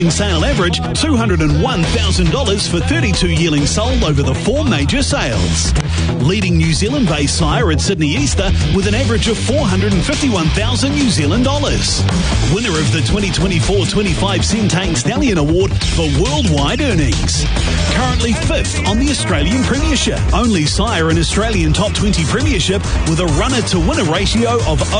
Sale average $201,000 for 32 yearlings sold over the 4 major sales. Leading New Zealand-based sire at Sydney Easter with an average of 451,000 New Zealand dollars. Winner of the 2024-25 Centane Stallion Award for worldwide earnings. Currently 5th on the Australian Premiership. Only sire in Australian Top 20 Premiership with a runner-to-winner ratio of